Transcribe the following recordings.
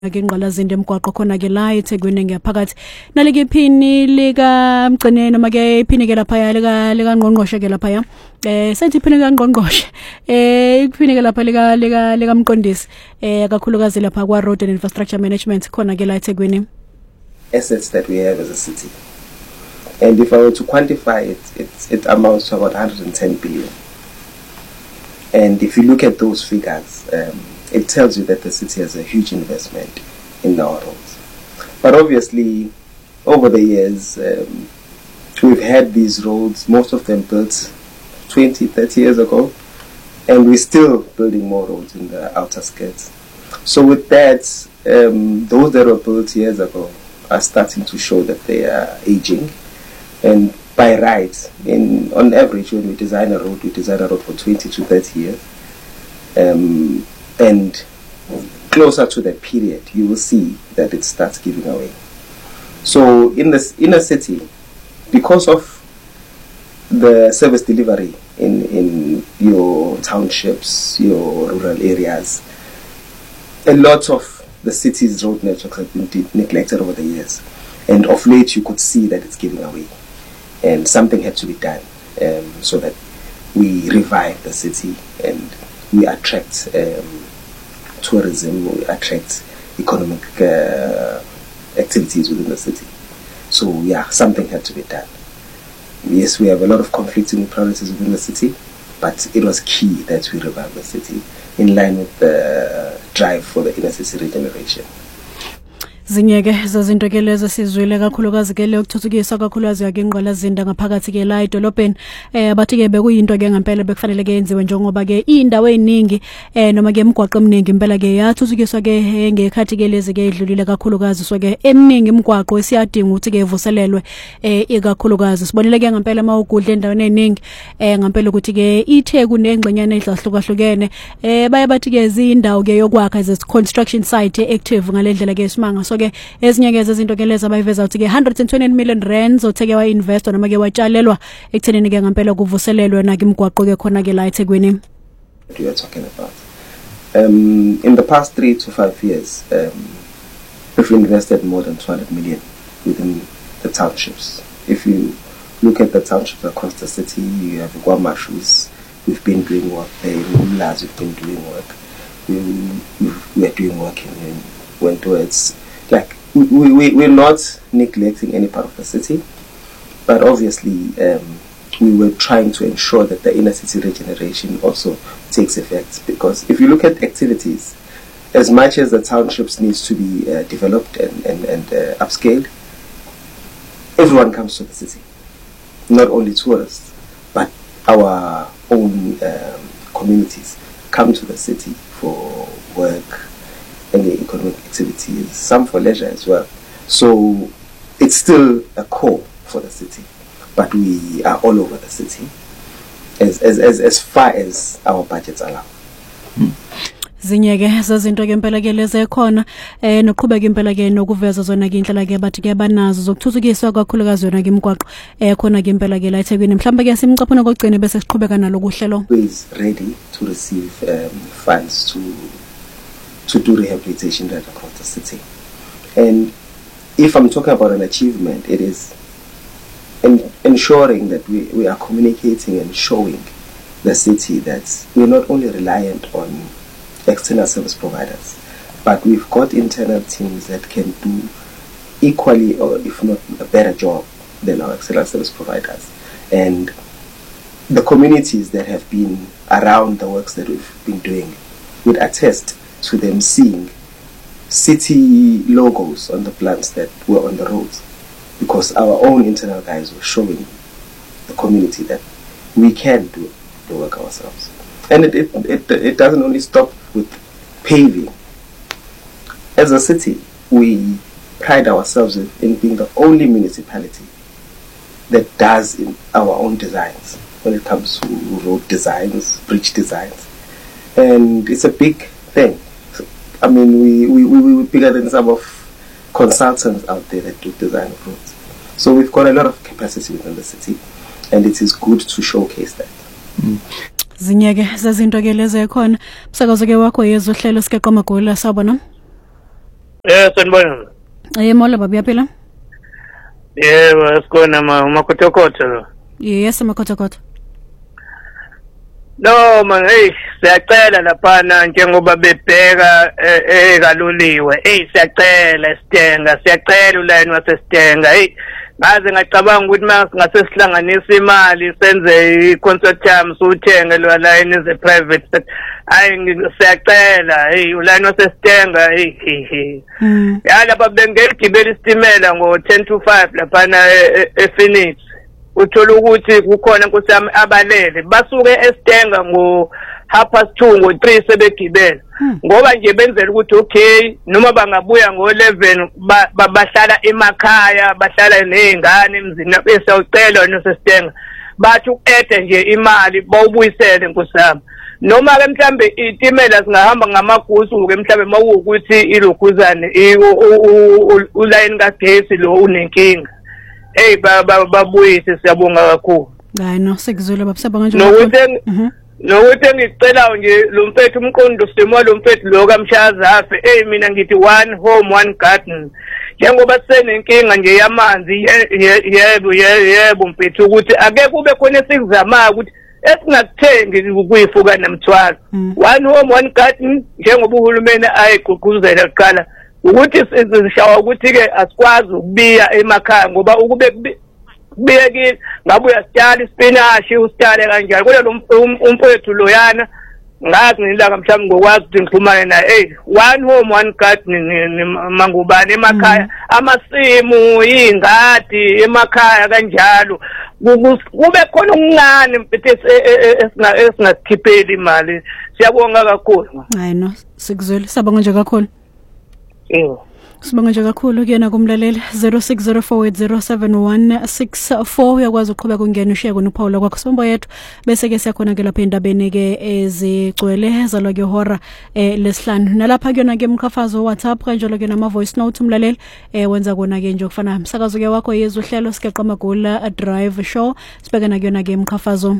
ngingqalazinde emgwaqo khona ke la eThekwini ngiyaphakathi nalike iphini lika Mgcine noma ke iphini ke lapha lika Ngqongqoshe ke lapha sethi iphini lika Ngqongqoshe iphini ke lapha lika Mqondisi kakhulukazi lapha kwa Road and Infrastructure Management khona ke la eThekwini. Assets that we have as a city, and if I were to quantify it amounts to about 110 billion. And if you look at those figures, it tells you that the city has a huge investment in our roads. But obviously, over the years, we've had these roads, most of them built 20, 30 years ago, and we're still building more roads in the outer skirts. So with that, those that were built years ago are starting to show that they are aging. And by right, on average, when we design a road for 20 to 30 years. And closer to that period, you will see that it starts giving away. So in the inner city, because of the service delivery in your townships, your rural areas, a lot of the city's road networks have been neglected over the years. And of late, you could see that it's giving away. And something had to be done so that we revive the city and we attract tourism, we attract economic activities within the city. So yeah, something had to be done. Yes, we have a lot of conflicting priorities within the city, but it was key that we revive the city in line with the drive for the inner city regeneration. Zinyeke zazinto ke lezo sizwile kakhulukazi ke lokuthuthukiswa kakhulukazi yake ingqalazinda ngaphakathi ke la edolobheni abathi ke bekuyinto ke ngempela bekufanele ke yenziwe njengoba ke indawo eziningi noma ke imigwaqo eminingi impela ke yathuthukiswa ke ngekhathi ke lezi ke idlulile kakhulukazi so ke eminingi imigwaqo esiyadinga ukuthi ke ivuselelwe ikakhulukazi sibonile ke ngempela mawugudla endaweni eziningi ngempela ukuthi ke iTheku nengxenyana ezahlukahlukene baye bathi ke izindawo ke yokwakha as construction site active ngalendlela ke isimanga so ke ezinye ke izinto ke lezi abayiveza ukuthi ke 120 million rands otheke wa invest noma ke watshalelwa ekuthenini ke ngempela kuvuselelwe na ke imigwaqo ke khona ke la eThekwini. We are talking about in the past 3 to 5 years we've invested more than 200 million within the townships. If you look at the townships across the city, you have Guamashus, we've been doing work there, in Umlazi we've been doing work, we are doing work in Wentworth. Like we're not neglecting any part of the city, but obviously we were trying to ensure that the inner city regeneration also takes effect. Because if you look at activities, as much as the townships needs to be developed and upscaled, everyone comes to the city. Not only tourists, but our own communities come to the city for work and the economic activities, some for leisure as well. So it's still a core for the city, but we are all over the city as far as our budgets allow. Zinyeke zazinto ke impela ke leze khona noqhubeka impela ke nokuveza zona ke indlela ke bathi ke banazo zokuthuthukiswa kakhulukazi yona ke imigwaqo khona ke impela ke la eThekwini mhlawumbe ke simcaphuna kokugcina bese siqhubeka naloko uhlelo. Is ready to receive funds to do rehabilitation right across the city. And if I'm talking about an achievement, it is ensuring that we are communicating and showing the city that we're not only reliant on external service providers, but we've got internal teams that can do equally or if not a better job than our external service providers. And the communities that have been around the works that we've been doing would attest to them seeing city logos on the plants that were on the roads, because our own internal guys were showing the community that we can do the work ourselves. And it doesn't only stop with paving. As a city, we pride ourselves in being the only municipality that does in our own designs when it comes to road designs, bridge designs. And it's a big thing. I mean, we're bigger than some of consultants out there that do design of roads. So we've got a lot of capacity within the city, and it is good to showcase that. Zinyeke zazinto ke leze khona. Msakazo ke wakho yezohlelo sike qoma gola sabona. Sanibona. Mola baba uyaphila? Yebo, sikhona makhotokotho. Yes makhotokotho. No man, siyacela laphana njengoba bebheka ekaloliwe. Siyacela Stenga, siyacela ulayini waseStenga. Ngaze ngacabanga ukuthi mase sihlanganisa imali senze i-consortium uthenge lo line ze private sector. Siyacela ulayini waseStenga lapha bengigibela isitimela ngo-10 to 5 laphana ePhoenix. Uthola ukuthi kukhona nkosami abalele basuke eStenga ngo2:30 ngo3 sebegibela ngoba nje benzela ukuthi okay noma bangabuya ngo11 bahlala emakhaya bahlala nezingane emzini besawucela noseStenga bathi uede nje imali bawubuyisele nkosami noma ke mhlambe itimela singahamba ngamagusu ke mhlambe mawukuthi ilokhuzane ulayini kagesi lo unenkinga babuyise siyabonga kakhulu. Hayi no sikuzwile baba siyabonga nje. Nokuthi engicelayo nje lo mfethu umqondo simo lo mfethu lo kaMshazafe mina ngithi one home one garden. Njengoba senenkinga nje yamanzi yebo mfethu ukuthi ake kube khona esikuzamayo ukuthi esingakuthengi ukuyifuka namthwalo. One home one garden njengoba uhulumeni ayigqugquzela kuqala ukuthi sizishawa ukuthi ke asikwazi ukubiya emakhaya ngoba ukube kubiyekile ngabe uyasitala ispinashi usitale kanjalo kodwa lo umfowethu loyana ngazi ngilaka mhlawumbe ngokwazi ukuthi ngixhumane naye one home one garden mangubani emakhaya amasimu ingadi emakhaya kanjalo kube khona okuncane mfethu esingasikhipheli imali siyabonga kakhulu. Hayi no sikuzwile sabonga nje kakhulu. Sibonga nje kakhulu kuyena kumlaleli 0604807164 uyakwazi uqhubeka ungena ushiye kona uPaul kwakho sombo yethu bese ke siyakhona ke lapha endabeni ke ezigcwele zalo ke hora lesihlanu nalapha kuyona ke umkhafazo WhatsApp kanjalo ke nama voice note umlaleli wenza kona ke nje okufana umsakazo ke wakho yezwe uhlelo sikeqa magula drive show sibeka na kuyona ke umkhafazo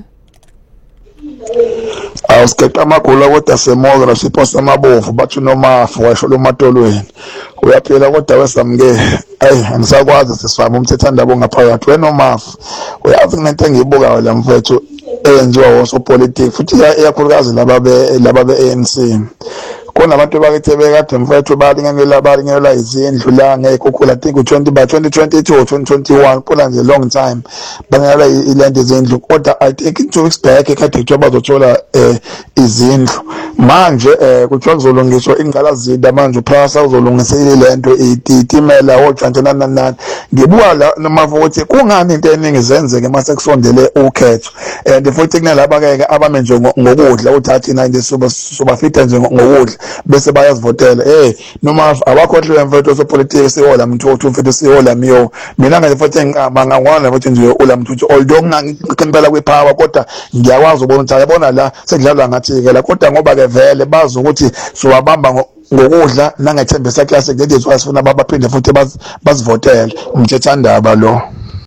awusikeqa amagula kodwa semogra siphosa amabovu bathi nomafu washo lo matolweni uyaphila kodwa wesamke angisakwazi sisifama umthethandaba ongaphakathi wenomafu uyazi kunento engiyibukayo la mfethu enziwa osopolitiki futhi iyakhulukazi laba be ANC kunabantu bakithi bekade mfethu balingela izindlu la ngekhukhula think u2022 or 2021 kula nje long time bangela iland izindlu kodwa I think 2 weeks back ekade kuthiwa bazothola izindlu manje kuthiwa kuzolungiswa ingqalazida manje uphasa uzolungisela lento itimela ojantshi nanani ngibuka la namavu ukuthi kungani into eningi zenzeke mase kusondele ukhetho and futhi kunalaba ke abame nje ngokudla uthathi 90 soba fita nje ngokudla bese bayazivotela noma abakhohlwe mfethu sopolitiki sihola mthuthu mfethu sihola miyo mina ngale futhi ngabangakwana futhi nje ula mthuthu although ngikempela kwepower kodwa ngiyakwazi ukubona ukuthi yabona la sekudlalwa ngathi ke la kodwa ngoba ke vele bazi ukuthi sobabamba ngokudla nangethembisa classic ladies wasifuna baphinde futhi bazivotele umthethandaba lo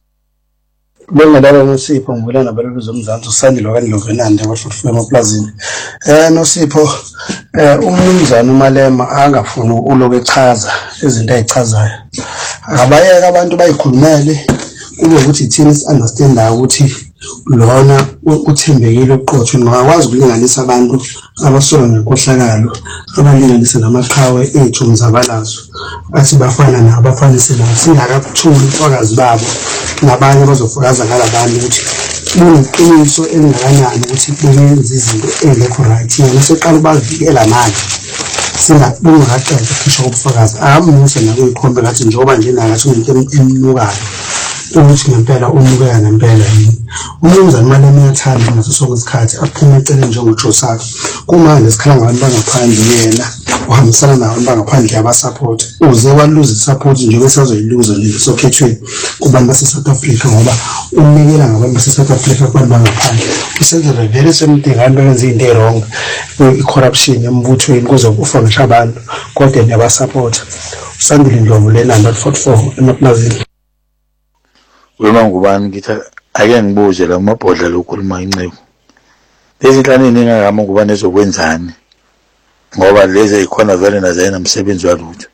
Bengadala noSipho ngibulana nabalulu zomzansi usandile kaNdlovenande abashuthu emaplazini noSipho umnumzana uMalema angafuni uloku echaza izinto ayichazayo akabayeka abantu bayikhulumele kube ukuthi thina si-understandayo ukuthi lona uthembekile oqotho ngakwazi ukulinganisa abantu abasola ngenkohlakalo abalinganisa namaqhawe ethu umzabalazo athi bafana nabo bafanise nabo singakakuthuli ubufakazi babo nabanye abazofakaza ngalabantu ukuthi kuneqiniso elingakanani ukuthi benze izinto engekho right yena seqala bavikela manje singaqaqeda ukukhisha ubufakazi ahamuse nakuyikhombe ngathi njengoba nje nakathi umuntu emnukayo ukuthi ngempela umukeka ngempela yini umnumzane Malema uyathanda ngaso sonke isikhathi aphume eceleni njengoJosakhe kumanje sikhala ngabantu bangaphandle yena uhambisana nabantu bangaphandle abasupport uze waluze support njengoba sazoyiluza nje sokhethweni kubantu base-South Africa ngoba unikela ngabantu base-South Africa kubantu bangaphandle usenzele vele semdinga abantu benze into wrong i-corruption embuthweni kuze kufa ngisho abantu kodwa niyabasupport usandile Ndlovu lena 44 emaplazini wema ngubani ngithi ake ngibuze la mabhodla lokukhuluma inceku lezi inhlanu ningakama ngubani ezokwenzani ngoba lezi ikhona vele nazayena umsebenzi walutho